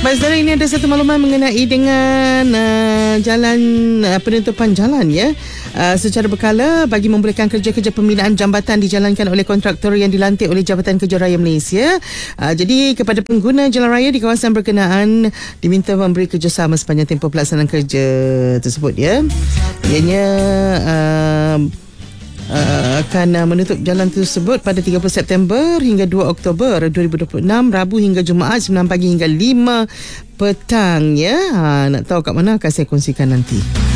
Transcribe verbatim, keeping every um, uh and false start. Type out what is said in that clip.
Baik saudara, ini ada satu makluman mengenai dengan uh, jalan uh, penutupan jalan ya. Uh, secara berkala bagi membolehkan kerja-kerja pembinaan jambatan dijalankan oleh kontraktor yang dilantik oleh Jabatan Kerja Raya Malaysia. Uh, jadi kepada pengguna jalan raya di kawasan berkenaan diminta memberi kerjasama sepanjang tempoh pelaksanaan kerja tersebut ya. Ianya uh, Uh, akan uh, menutup jalan tersebut pada tiga puluh September hingga dua Oktober dua ribu dua puluh enam, Rabu hingga Jumaat sembilan pagi hingga lima petang ya. Ha, nak tahu kat mana akan saya kongsikan nanti.